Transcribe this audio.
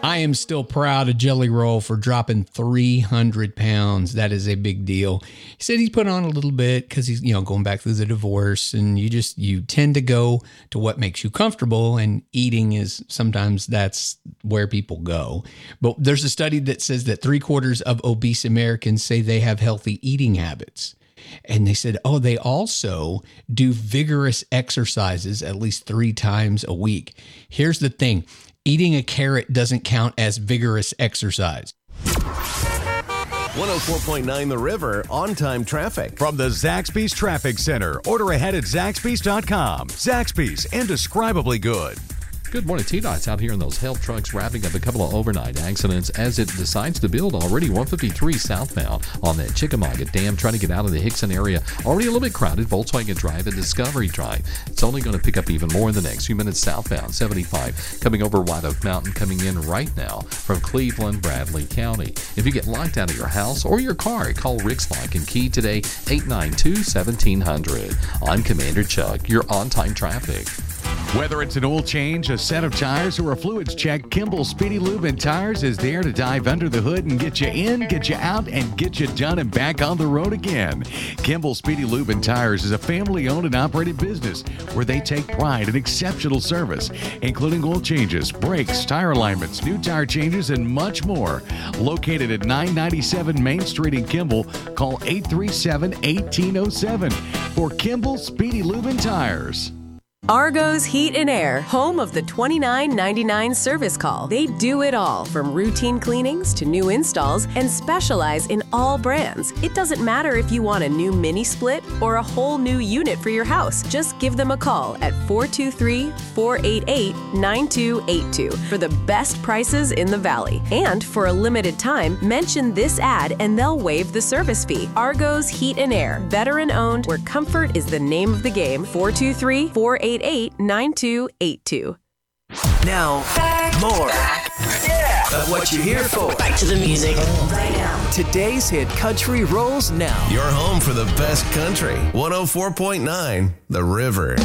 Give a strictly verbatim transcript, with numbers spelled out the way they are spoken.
I am still proud of Jelly Roll for dropping three hundred pounds. That is a big deal. He said he's put on a little bit because he's, you know, going back through the divorce, and you just, you tend to go to what makes you comfortable, and eating is sometimes that's where people go. But there's a study that says that three quarters of obese Americans say they have healthy eating habits. And they said, oh, they also do vigorous exercises at least three times a week. Here's the thing. Eating a carrot doesn't count as vigorous exercise. one oh four point nine The River, on-time traffic. From the Zaxby's Traffic Center. Order ahead at Zaxby's dot com. Zaxby's, indescribally good. Good morning. T DOT's out here in those help trucks wrapping up a couple of overnight accidents as it decides to build already one fifty-three southbound on that Chickamauga Dam, trying to get out of the Hickson area. Already a little bit crowded, Volkswagen Drive and Discovery Drive. It's only going to pick up even more in the next few minutes southbound. seventy-five coming over White Oak Mountain, coming in right now from Cleveland, Bradley County. If you get locked out of your house or your car, call Rick's Lock and Key today, eight nine two, one seven zero zero. I'm Commander Chuck, your on-time traffic. Whether it's an oil change, a set of tires, or a fluids check, Kimball Speedy Lube and Tires is there to dive under the hood and get you in, get you out, and get you done and back on the road again. Kimball Speedy Lube and Tires is a family-owned and operated business where they take pride in exceptional service, including oil changes, brakes, tire alignments, new tire changes, and much more. Located at nine ninety-seven Main Street in Kimball, call eight three seven, one eight zero seven for Kimball Speedy Lube and Tires. Argo's Heat and Air, home of the twenty-nine ninety-nine service call. They do it all, from routine cleanings to new installs, and specialize in all brands. It doesn't matter if you want a new mini split or a whole new unit for your house. Just give them a call at four two three, four eight eight, nine two eight two for the best prices in the Valley. And for a limited time, mention this ad and they'll waive the service fee. Argo's Heat and Air, veteran owned, where comfort is the name of the game. four two three, four eight eight, nine two eight two. Now, more yeah. of what you're here for. Back to the music right now. Today's hit country rolls now. Your home for the best country. one oh four point nine The River.